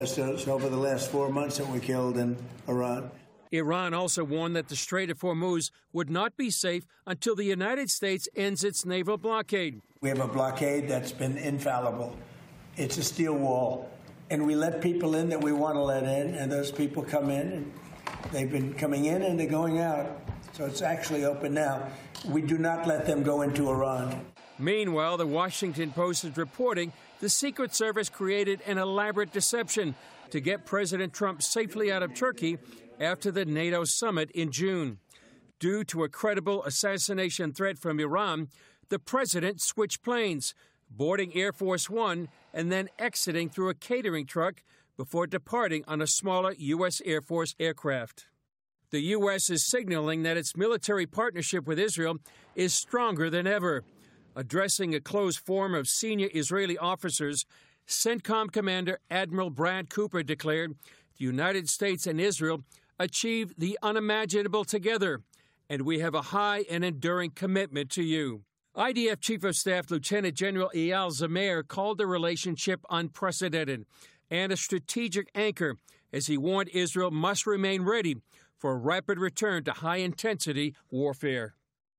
over the last 4 months that we killed in Iran. Iran also warned that the Strait of Hormuz would not be safe until the United States ends its naval blockade. We have a blockade that's been infallible. It's a steel wall. And we let people in that we want to let in, and those people come in, and they've been coming in and they're going out. So it's actually open now. We do not let them go into Iran. Meanwhile, the Washington Post is reporting the Secret Service created an elaborate deception to get President Trump safely out of Turkey after the NATO summit in June. Due to a credible assassination threat from Iran, the president switched planes, boarding Air Force One and then exiting through a catering truck before departing on a smaller U.S. Air Force aircraft. The U.S. is signaling that its military partnership with Israel is stronger than ever. Addressing a closed forum of senior Israeli officers, CENTCOM Commander Admiral Brad Cooper declared the United States and Israel achieved the unimaginable together, and we have a high and enduring commitment to you. IDF Chief of Staff Lieutenant General Eyal Zamir called the relationship unprecedented and a strategic anchor as he warned Israel must remain ready for a rapid return to high-intensity warfare.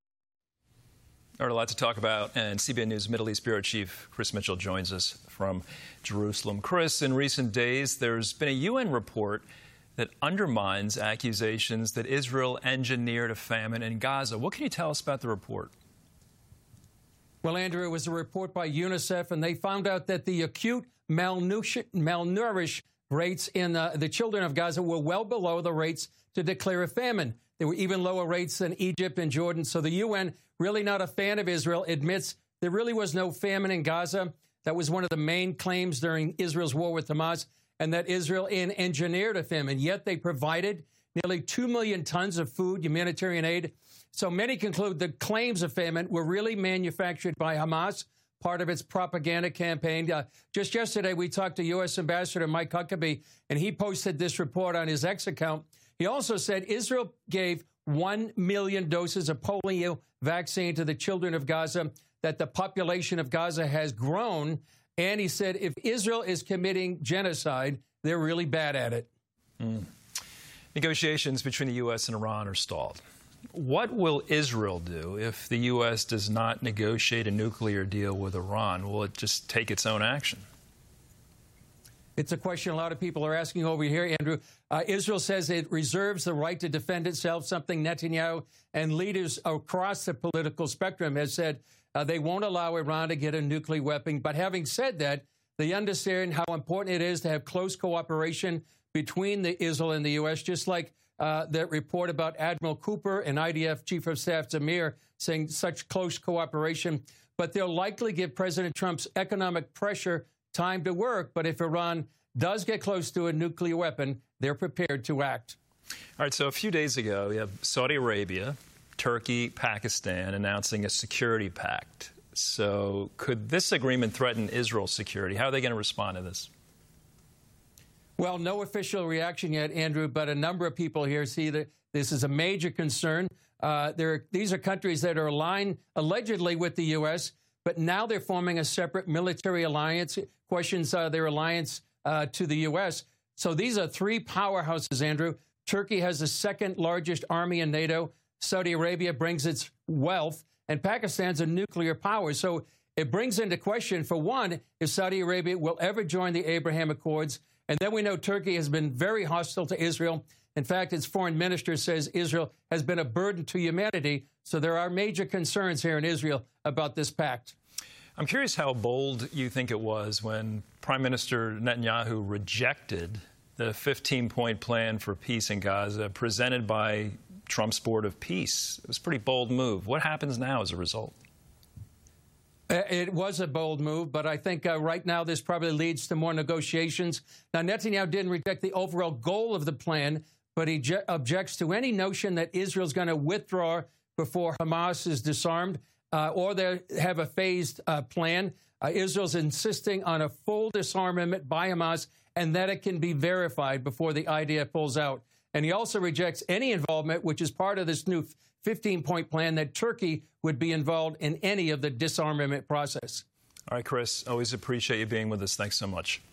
All right, a lot to talk about, and CBN News Middle East Bureau Chief Chris Mitchell joins us from Jerusalem. Chris, in recent days, there's been a UN report that undermines accusations that Israel engineered a famine in Gaza. What can you tell us about the report? Well, Andrew, it was a report by UNICEF, and they found out that the acute malnourished rates in the children of Gaza were well below the rates to declare a famine. There were even lower rates than Egypt and Jordan. So the UN, really not a fan of Israel, admits there really was no famine in Gaza. That was one of the main claims during Israel's war with Hamas, and that Israel engineered a famine. Yet they provided nearly 2 million tons of food, humanitarian aid. So many conclude the claims of famine were really manufactured by Hamas, part of its propaganda campaign. Just yesterday, we talked to U.S. Ambassador Mike Huckabee, and he posted this report on his X account. He also said Israel gave 1 million doses of polio vaccine to the children of Gaza, that the population of Gaza has grown. And he said if Israel is committing genocide, they're really bad at it. Negotiations between the U.S. and Iran are stalled. What will Israel do if the U.S. does not negotiate a nuclear deal with Iran? Will it just take its own action? It's a question a lot of people are asking over here, Andrew. Israel says it reserves the right to defend itself, something Netanyahu and leaders across the political spectrum has said they won't allow Iran to get a nuclear weapon. But having said that, they understand how important it is to have close cooperation between Israel and the U.S., just like that report about Admiral Cooper and IDF Chief of Staff Zamir saying such close cooperation. But they'll likely give President Trump's economic pressure time to work. But if Iran does get close to a nuclear weapon, they're prepared to act. All right, so a few days ago, we have Saudi Arabia, Turkey, Pakistan announcing a security pact. So could this agreement threaten Israel's security? How are they going to respond to this? Well, no official reaction yet, Andrew, but a number of people here see that this is a major concern. These are countries that are aligned allegedly with the U.S., but now they're forming a separate military alliance, questions their alliance to the U.S. So these are three powerhouses, Andrew. Turkey has the second largest army in NATO. Saudi Arabia brings its wealth, and Pakistan's a nuclear power. So it brings into question, for one, if Saudi Arabia will ever join the Abraham Accords. And then we know Turkey has been very hostile to Israel. In fact, its foreign minister says Israel has been a burden to humanity. So there are major concerns here in Israel about this pact. I'm curious how bold you think it was when Prime Minister Netanyahu rejected the 15-point plan for peace in Gaza presented by Trump's Board of Peace. It was a pretty bold move. What happens now as a result? It was a bold move, but I think right now this probably leads to more negotiations. Now, Netanyahu didn't reject the overall goal of the plan, but he objects to any notion that Israel's going to withdraw before Hamas is disarmed or they have a phased plan. Israel's insisting on a full disarmament by Hamas and that it can be verified before the IDF pulls out. And he also rejects any involvement, which is part of this new 15-point plan, that Turkey would be involved in any of the disarmament process. All right, Chris, always appreciate you being with us. Thanks so much.